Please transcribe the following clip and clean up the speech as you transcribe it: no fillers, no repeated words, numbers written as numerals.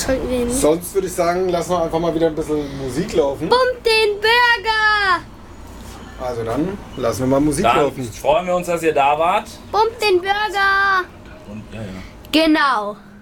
sollten wir nicht. Sonst würde ich sagen, lassen wir einfach mal wieder ein bisschen Musik laufen. Pumpt den Burger! Also dann lassen wir mal Musik Dann laufen. freuen wir uns, dass ihr da wart. Pumpt den Burger! Und ja. Genau.